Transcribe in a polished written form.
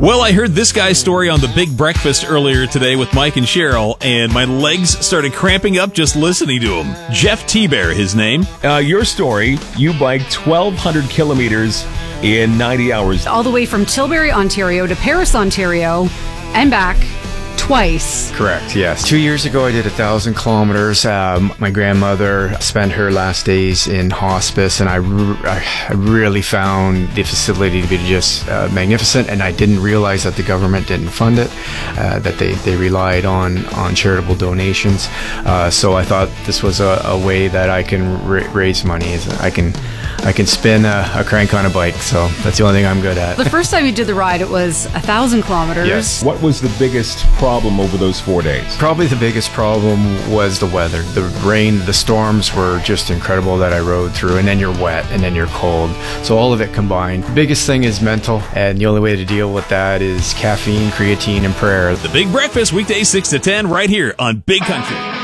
Well, I heard this guy's story on The Big Breakfast earlier today with Mike and Cheryl, and my legs started cramping up just listening to him. Jeff T-Bear, his name. Your story, you biked 1,200 kilometers in 90 hours. All the way from Tilbury, Ontario to Paris, Ontario, and back twice. Correct, yes. 2 years ago, I did 1,000 kilometers. My grandmother spent her last days in hospice, and I really found the facility to be just magnificent, and I didn't realize that the government didn't fund it, that they relied on charitable donations. So I thought this was a way that I can raise money. I can spin a crank on a bike, so that's the only thing I'm good at. The first time we did the ride, it was 1,000 kilometers. Yes. What was the biggest problem over those 4 days? Probably the biggest problem was the weather. The rain, the storms were just incredible that I rode through, and then you're wet, and then you're cold. So all of it combined. The biggest thing is mental, and the only way to deal with that is caffeine, creatine, and prayer. The Big Breakfast, weekdays 6 to 10, right here on Big Country.